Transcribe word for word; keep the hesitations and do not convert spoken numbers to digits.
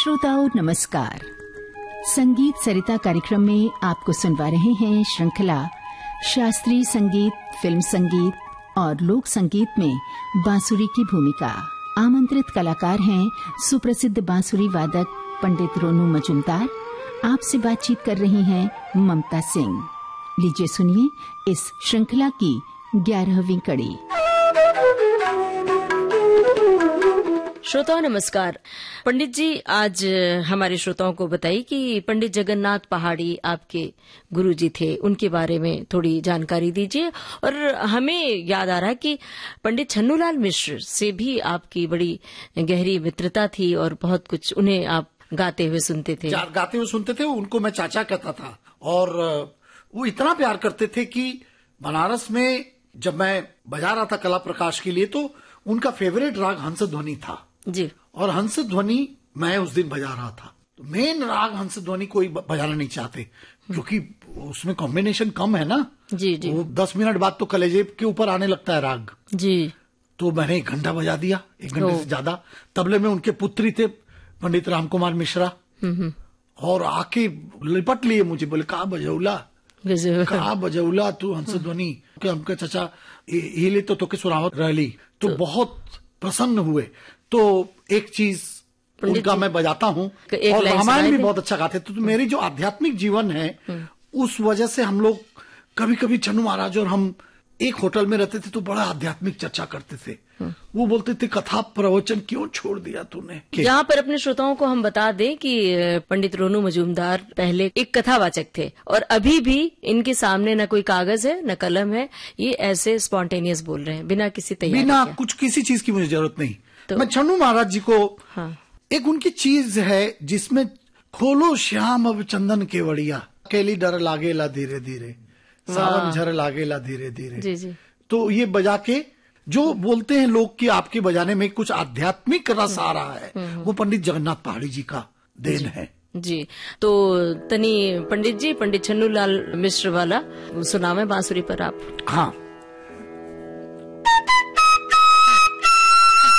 श्रोताओं नमस्कार। संगीत सरिता कार्यक्रम में आपको सुनवा रहे हैं श्रृंखला शास्त्रीय संगीत, फिल्म संगीत और लोक संगीत में बांसुरी की भूमिका। आमंत्रित कलाकार हैं सुप्रसिद्ध बांसुरी वादक पंडित रोनू मजूमदार। आपसे बातचीत कर रही हैं ममता सिंह। लीजिए सुनिए इस श्रृंखला की ग्यारहवीं कड़ी। श्रोताओं नमस्कार। पंडित जी, आज हमारे श्रोताओं को बताइए कि पंडित जगन्नाथ पहाड़ी आपके गुरुजी थे, उनके बारे में थोड़ी जानकारी दीजिए। और हमें याद आ रहा है कि पंडित छन्नूलाल मिश्र से भी आपकी बड़ी गहरी मित्रता थी और बहुत कुछ उन्हें आप गाते हुए सुनते थे। गाते हुए सुनते थे, उनको मैं चाचा कहता था। और वो इतना प्यार करते थे कि बनारस में जब मैं बजा रहा था कला प्रकाश के लिए, तो उनका फेवरेट राग हंसध्वनि था जी। और हंसध्वनि मैं उस दिन बजा रहा था। तो मेन राग हंसध्वनि कोई बजाना नहीं चाहते, क्योंकि उसमें कॉम्बिनेशन कम है ना। जी जी। वो दस मिनट बाद तो कलेजे के ऊपर आने लगता है राग जी। तो मैंने एक घंटा बजा दिया, एक घंटे से ज्यादा। तबले में उनके पुत्री थे पंडित राम कुमार मिश्रा, और आके लिपट लिए मुझे, बोले कहा बजौला कहा बजौला तू हंसध्वनि के। हमके चाचा हिले तो, तो के सुरावत रहली, तो, तो बहुत प्रसन्न हुए। तो एक चीज उनका मैं बजाता हूँ, और रामायण भी बहुत अच्छा गाते। तो, तो मेरी जो आध्यात्मिक जीवन है उस वजह से हम लोग कभी कभी छन्नू महाराज और हम एक होटल में रहते थे तो बड़ा आध्यात्मिक चर्चा करते थे। वो बोलते थे कथा प्रवचन क्यों छोड़ दिया तूने। यहाँ पर अपने श्रोताओं को हम बता दें कि पंडित रोनू मजूमदार पहले एक कथावाचक थे, और अभी भी इनके सामने न कोई कागज है न कलम है, ये ऐसे स्पॉन्टेनियस बोल रहे हैं बिना किसी तैयारी, बिना कुछ किसी चीज की मुझे जरूरत नहीं। तो, मैं छन्नू महाराज जी को हाँ। एक उनकी चीज है जिसमें खोलो श्याम अब चंदन केवड़िया, अकेली डर लागेला धीरे धीरे, सावन झर लागेला धीरे धीरे। जी जी। तो ये बजा के जो बोलते हैं लोग कि आपके बजाने में कुछ आध्यात्मिक रस आ रहा है, वो पंडित जगन्नाथ पहाड़ी जी का देन है जी। तो तनी पंडित जी, पंडित छन्नूलाल मिश्र वाला सुनावे बांसुरी पर आप। हाँ।